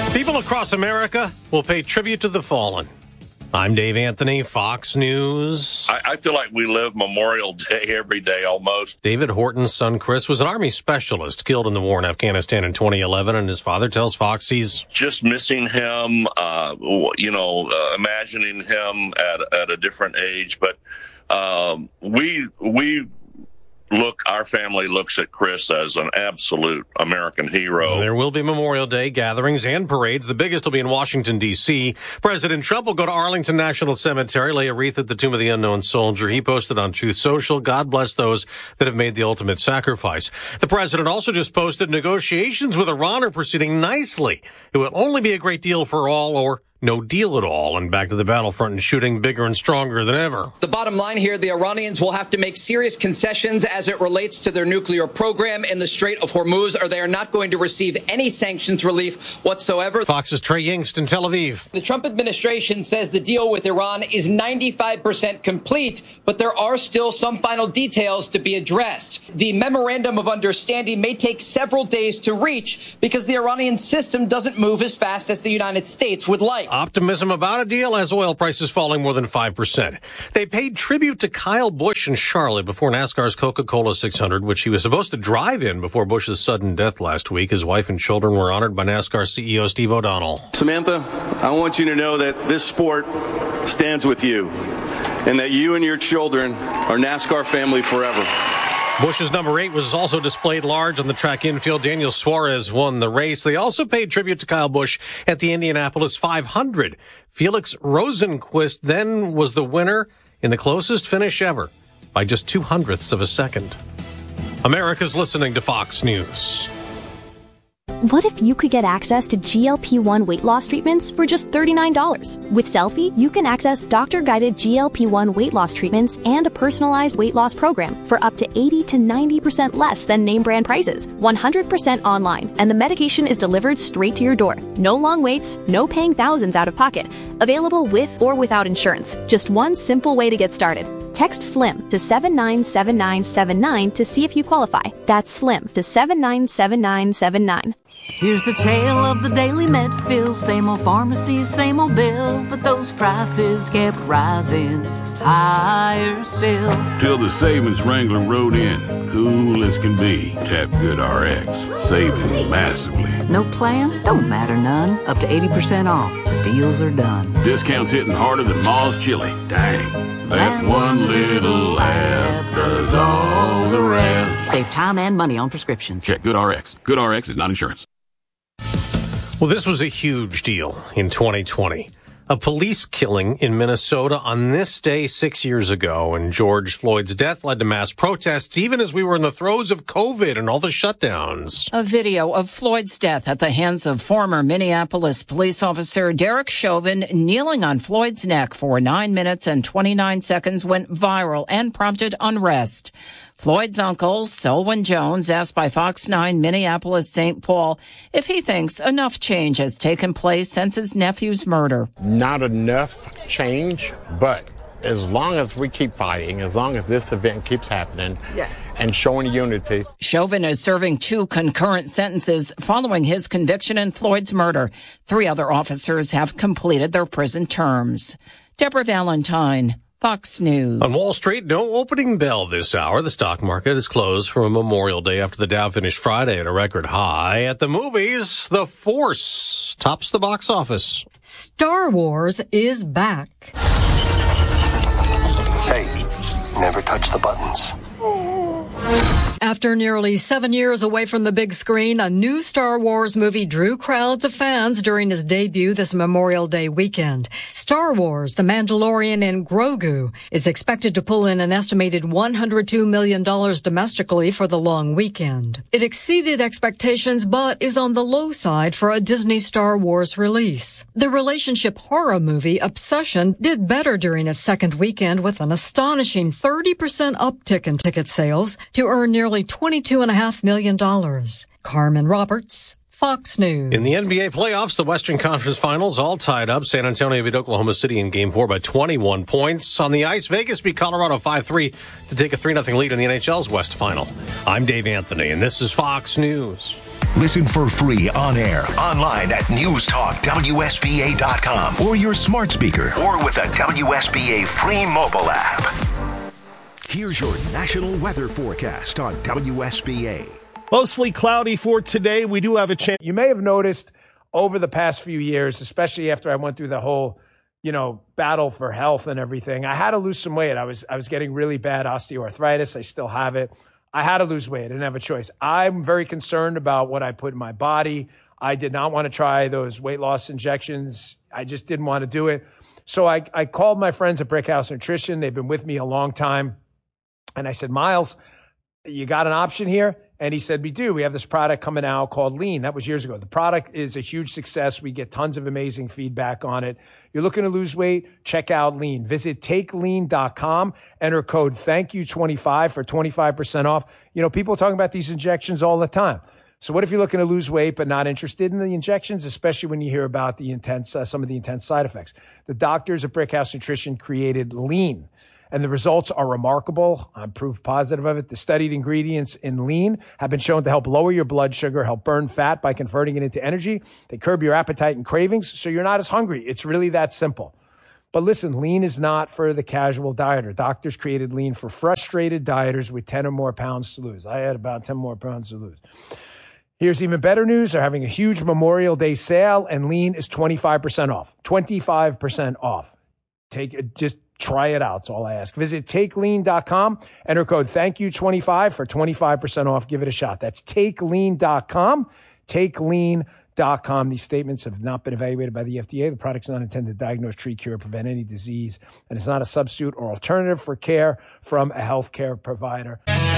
People across America will pay tribute to the fallen. I'm Dave Anthony, Fox News. I feel like we live Memorial Day every day almost. David Horton's son, Chris, was an Army specialist killed in the war in Afghanistan in 2011, and his father tells Fox he's just missing him, imagining him at a different age. But our family looks at Chris as an absolute American hero. There will be Memorial Day gatherings and parades. The biggest will be in Washington, D.C. President Trump will go to Arlington National Cemetery, lay a wreath at the tomb of the unknown soldier. He posted on Truth Social, God bless those that have made the ultimate sacrifice. The president also just posted negotiations with Iran are proceeding nicely. It will only be a great deal for all or no deal at all, and back to the battlefront and shooting bigger and stronger than ever. The bottom line here, the Iranians will have to make serious concessions as it relates to their nuclear program in the Strait of Hormuz, or they are not going to receive any sanctions relief whatsoever. Fox's Trey Yingst in Tel Aviv. The Trump administration says the deal with Iran is 95% complete, but there are still some final details to be addressed. The memorandum of understanding may take several days to reach because the Iranian system doesn't move as fast as the United States would like. Optimism about a deal as oil prices falling more than 5%. They paid tribute to Kyle Busch in Charlotte before NASCAR's Coca-Cola 600, which he was supposed to drive in before Busch's sudden death last week. His wife and children were honored by NASCAR CEO Steve O'Donnell. Samantha, I want you to know that this sport stands with you and that you and your children are NASCAR family forever. Busch's number 8 was also displayed large on the track infield. Daniel Suarez won the race. They also paid tribute to Kyle Busch at the Indianapolis 500. Felix Rosenqvist then was the winner in the closest finish ever by just 0.02 of a second. America's listening to Fox News. What if you could get access to GLP-1 weight loss treatments for just $39? With Selfie, you can access doctor-guided GLP-1 weight loss treatments and a personalized weight loss program for up to 80 to 90% less than name brand prices, 100% online, and the medication is delivered straight to your door. No long waits, no paying thousands out of pocket. Available with or without insurance. Just one simple way to get started. Text SLIM to 797979 to see if you qualify. That's SLIM to 797979. Here's the tale of the Daily Medfill. Same old pharmacy, same old bill, but those prices kept rising higher still. Till the savings Wrangler rode in, cool as can be. Tap GoodRx, saving massively. No plan? Don't matter none. Up to 80% off. The deals are done. Discounts hitting harder than Ma's chili. Dang. That one little app does all the rest. Save time and money on prescriptions. Check GoodRx. GoodRx is not insurance. Well, this was a huge deal in 2020. A police killing in Minnesota on this day 6 years ago, and George Floyd's death led to mass protests even as we were in the throes of COVID and all the shutdowns. A video of Floyd's death at the hands of former Minneapolis police officer Derek Chauvin kneeling on Floyd's neck for 9 minutes and 29 seconds went viral and prompted unrest. Floyd's uncle, Selwyn Jones, asked by Fox 9 Minneapolis St. Paul if he thinks enough change has taken place since his nephew's murder. Not enough change, but as long as we keep fighting, as long as this event keeps happening, yes, and showing unity. Chauvin is serving 2 concurrent sentences following his conviction in Floyd's murder. 3 other officers have completed their prison terms. Deborah Valentine, Fox News. On Wall Street, no opening bell this hour. The stock market is closed for Memorial Day after the Dow finished Friday at a record high. At the movies, The Force tops the box office. Star Wars is back. Hey, never touch the buttons. After nearly 7 years away from the big screen, a new Star Wars movie drew crowds of fans during its debut this Memorial Day weekend. Star Wars, The Mandalorian and Grogu is expected to pull in an estimated $102 million domestically for the long weekend. It exceeded expectations, but is on the low side for a Disney Star Wars release. The relationship horror movie Obsession did better during its second weekend with an astonishing 30% uptick in ticket sales to earn nearly $22.5 million. Carmen Roberts, Fox News. In the NBA playoffs, the Western Conference Finals all tied up. San Antonio beat Oklahoma City in Game 4 by 21 points. On the ice, Vegas beat Colorado 5-3 to take a 3-0 lead in the NHL's West Final. I'm Dave Anthony, and this is Fox News. Listen for free on air, online at newstalkwsba.com or your smart speaker or with the WSBA free mobile app. Here's your national weather forecast on WSBA. Mostly cloudy for today. We do have a chance. You may have noticed over the past few years, especially after I went through the whole, battle for health and everything, I had to lose some weight. I was getting really bad osteoarthritis. I still have it. I had to lose weight. I didn't have a choice. I'm very concerned about what I put in my body. I did not want to try those weight loss injections. I just didn't want to do it. So I called my friends at Brickhouse Nutrition. They've been with me a long time. And I said, Miles, you got an option here? And he said, we do. We have this product coming out called Lean. That was years ago. The product is a huge success. We get tons of amazing feedback on it. You're looking to lose weight? Check out Lean. Visit takelean.com. Enter code THANKYOU25 for 25% off. People are talking about these injections all the time. So what if you're looking to lose weight but not interested in the injections, especially when you hear about the some of the intense side effects? The doctors at Brickhouse Nutrition created Lean. And the results are remarkable. I'm proof positive of it. The studied ingredients in Lean have been shown to help lower your blood sugar, help burn fat by converting it into energy. They curb your appetite and cravings, so you're not as hungry. It's really that simple. But listen, Lean is not for the casual dieter. Doctors created Lean for frustrated dieters with 10 or more pounds to lose. I had about 10 more pounds to lose. Here's even better news. They're having a huge Memorial Day sale, and Lean is 25% off. 25% off. Just try it out. That's all I ask. Visit takelean.com. Enter code THANKYOU25 for 25% off. Give it a shot. That's takelean.com. Takelean.com. These statements have not been evaluated by the FDA. The product's not intended to diagnose, treat, cure, prevent any disease, and it's not a substitute or alternative for care from a healthcare provider.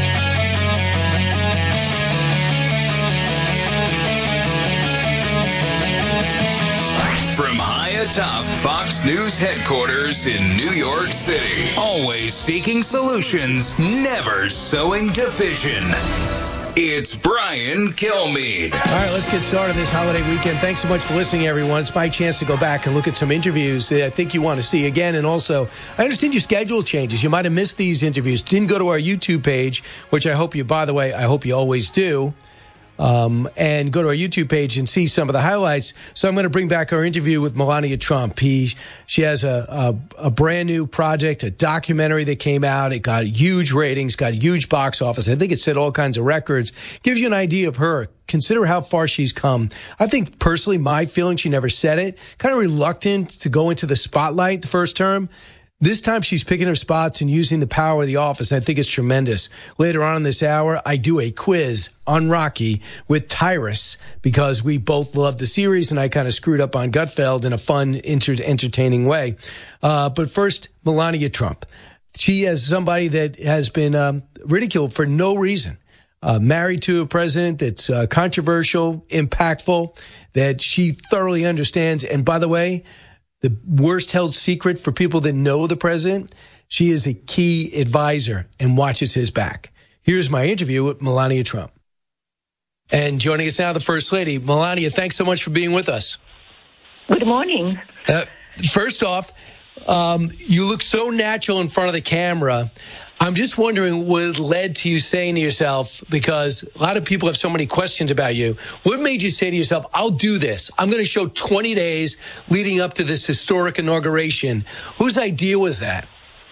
From high atop Fox News headquarters in New York City, always seeking solutions, never sowing division. It's Brian Kilmeade. All right, let's get started this holiday weekend. Thanks so much for listening, everyone. It's my chance to go back and look at some interviews that I think you want to see again. And also, I understand your schedule changes. You might have missed these interviews. Didn't go to our YouTube page, which I hope you, by the way, I hope you always do. And go to our YouTube page and see some of the highlights. So I'm going to bring back our interview with Melania Trump. She has a brand new project, a documentary that came out. It got huge ratings, got huge box office. I think it set all kinds of records. Gives you an idea of her. Consider how far she's come. I think personally, my feeling, she never said it, kind of reluctant to go into the spotlight the first term. This time she's picking her spots and using the power of the office. I think it's tremendous. Later on in this hour, I do a quiz on Rocky with Tyrus because we both loved the series and I kind of screwed up on Gutfeld in a fun, entertaining way. But first, Melania Trump. She is somebody that has been ridiculed for no reason. Married to a president that's controversial, impactful, that she thoroughly understands. And by the way, the worst held secret for people that know the president, she is a key advisor and watches his back. Here's my interview with Melania Trump. And joining us now, the First Lady. Melania, thanks so much for being with us. Good morning. First off, you look so natural in front of the camera. I'm just wondering what led to you saying to yourself, because a lot of people have so many questions about you. What made you say to yourself, I'll do this. I'm going to show 20 days leading up to this historic inauguration. Whose idea was that?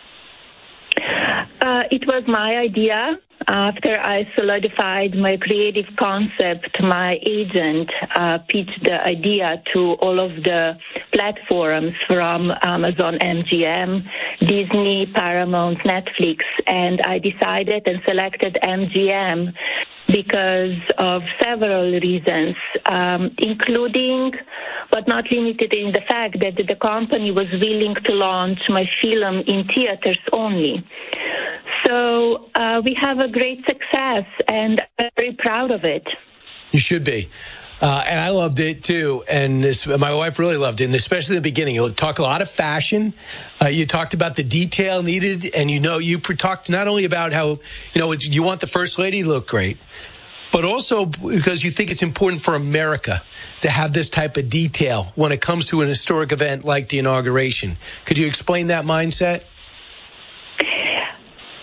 It was my idea. After I solidified my creative concept, my agent pitched the idea to all of the platforms from Amazon, MGM, Disney, Paramount, Netflix, and I decided and selected MGM because of several reasons, including but not limited in the fact that the company was willing to launch my film in theaters only. So we have a great success, and I'm very proud of it. You should be. And I loved it, too. And my wife really loved it, and especially in the beginning. You talk a lot of fashion. You talked about the detail needed, and you talked not only about how, you want the First Lady to look great, but also because you think it's important for America to have this type of detail when it comes to an historic event like the inauguration. Could you explain that mindset?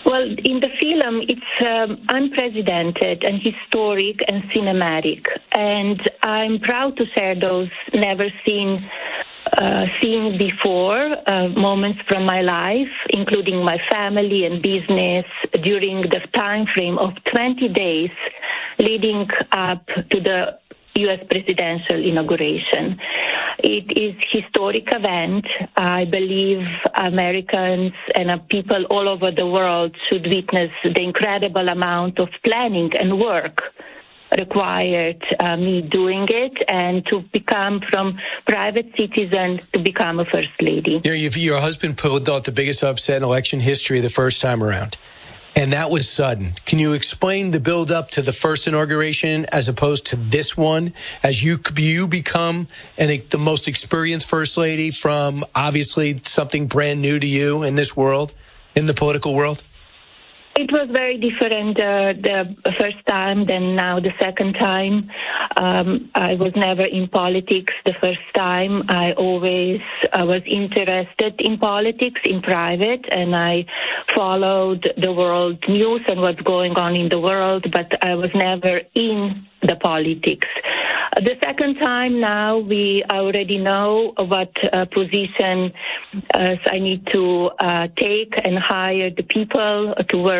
Well, in the film, it's unprecedented and historic and cinematic. And I'm proud to share those never seen before moments from my life, including my family and business during the time frame of 20 days leading up to the U.S. presidential inauguration. It is a historic event. I believe Americans and people all over the world should witness the incredible amount of planning and work required me doing it, and to become from private citizen to become a first lady. Your husband pulled off the biggest upset in election history the first time around. And that was sudden. Can you explain the build up to the first inauguration as opposed to this one, as you become the most experienced first lady from obviously something brand new to you in this world, in the political world? It was very different the first time than now the second time. I was never in politics the first time. I always was interested in politics in private, and I followed the world news and what's going on in the world, but I was never in the politics. The second time now, we already know what position I need to take and hire the people to work